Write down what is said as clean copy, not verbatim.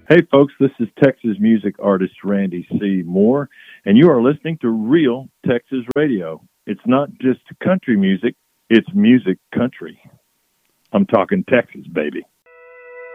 Hey, folks, this is Texas music artist Randy C. Moore, and you are listening to Real Texas Radio. It's not just country music, it's music country. I'm talking Texas, baby.